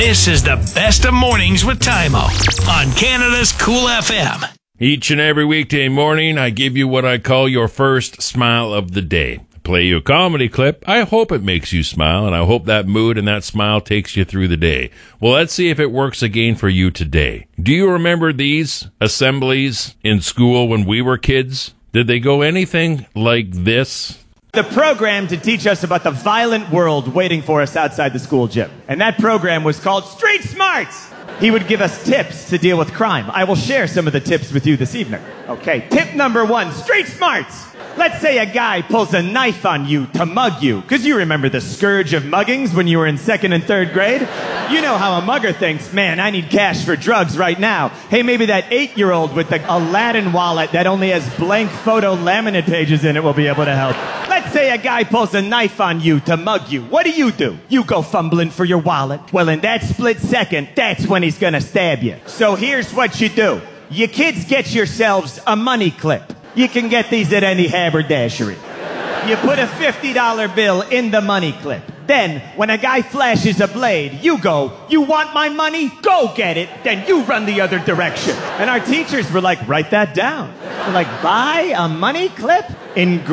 This is the best of mornings with Tymo on Canada's Cool FM. Each and every weekday morning, I give you what I call your first smile of the day. I play you a comedy clip. I hope it makes you smile, and I hope that mood and that smile takes you through the day. Well, let's see if it works again for you today. Do you remember these assemblies in school when we were kids? Did they go anything like this? The program to teach us about the violent world waiting for us outside the school gym. And that program was called Street Smarts. He would give us tips to deal with crime. I will share some of the tips with you this evening. Okay, tip number 1, Street Smarts. Let's say a guy pulls a knife on you to mug you, because you remember the scourge of muggings when you were in 2nd and 3rd grade. You know how a mugger thinks, man, I need cash for drugs right now. Hey, maybe that 8-year-old with the Aladdin wallet that only has blank photo laminate pages in it will be able to help. Let's say a guy pulls a knife on you to mug you. What do? You go fumbling for your wallet. Well, in that split second, that's when he's gonna stab you. So here's what you do. You kids get yourselves a money clip. You can get these at any haberdashery. You put a $50 bill in the money clip. Then, when a guy flashes a blade, you go, you want my money? Go get it. Then you run the other direction. And our teachers were like, write that down. They're like, buy a money clip? Engraved? ?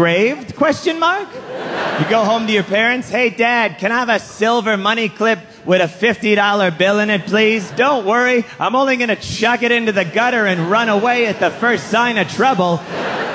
You go home to your parents, hey, Dad, can I have a silver money clip with a $50 bill in it, please? Don't worry, I'm only going to chuck it into the gutter and run away at the first sign of trouble.